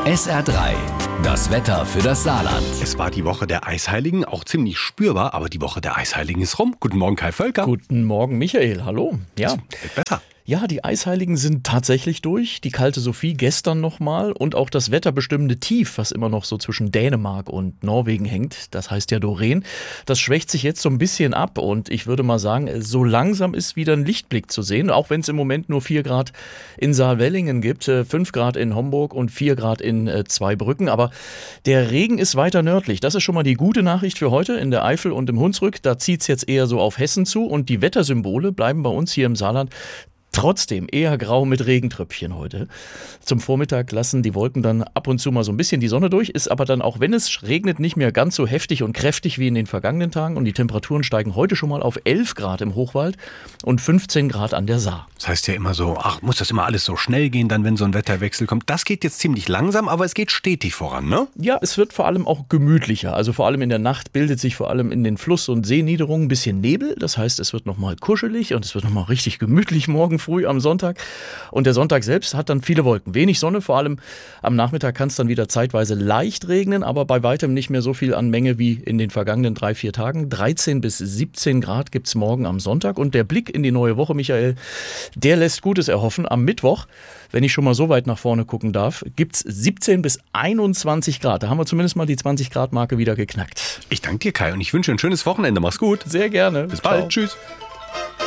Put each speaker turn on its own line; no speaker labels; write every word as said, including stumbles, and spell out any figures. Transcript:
S R drei, das Wetter für das Saarland.
Es war die Woche der Eisheiligen, auch ziemlich spürbar, aber die Woche der Eisheiligen ist rum. Guten Morgen, Kai Völker.
Guten Morgen, Michael. Hallo. Ja.
Es wird besser.
Ja, die Eisheiligen sind tatsächlich durch. Die kalte Sophie gestern nochmal und auch das wetterbestimmende Tief, was immer noch so zwischen Dänemark und Norwegen hängt, das heißt ja Doreen, das schwächt sich jetzt so ein bisschen ab und ich würde mal sagen, so langsam ist wieder ein Lichtblick zu sehen, auch wenn es im Moment nur vier Grad in Saarwellingen gibt, fünf Grad in Homburg und vier Grad in Zweibrücken, aber der Regen ist weiter nördlich. Das ist schon mal die gute Nachricht für heute in der Eifel und im Hunsrück. Da zieht es jetzt eher so auf Hessen zu und die Wettersymbole bleiben bei uns hier im Saarland trotzdem eher grau mit Regentröpfchen heute. Zum Vormittag lassen die Wolken dann ab und zu mal so ein bisschen die Sonne durch, ist aber dann auch, wenn es regnet, nicht mehr ganz so heftig und kräftig wie in den vergangenen Tagen und die Temperaturen steigen heute schon mal auf elf Grad im Hochwald und fünfzehn Grad an der Saar.
Das heißt ja immer so, ach, muss das immer alles so schnell gehen, dann wenn so ein Wetterwechsel kommt. Das geht jetzt ziemlich langsam, aber es geht stetig voran, ne?
Ja, es wird vor allem auch gemütlicher. Also vor allem in der Nacht bildet sich vor allem in den Fluss- und Seenniederungen ein bisschen Nebel. Das heißt, es wird nochmal kuschelig und es wird nochmal richtig gemütlich morgen früh am Sonntag. Und der Sonntag selbst hat dann viele Wolken. Wenig Sonne, vor allem am Nachmittag kann es dann wieder zeitweise leicht regnen, aber bei weitem nicht mehr so viel an Menge wie in den vergangenen drei, vier Tagen. dreizehn bis siebzehn Grad gibt es morgen am Sonntag. Und der Blick in die neue Woche, Michael, der lässt Gutes erhoffen. Am Mittwoch, wenn ich schon mal so weit nach vorne gucken darf, gibt es siebzehn bis einundzwanzig Grad. Da haben wir zumindest mal die zwanzig Grad Marke wieder geknackt.
Ich danke dir, Kai, und ich wünsche ein schönes Wochenende. Mach's gut.
Sehr gerne.
Bis bald.
Ciao.
Tschüss.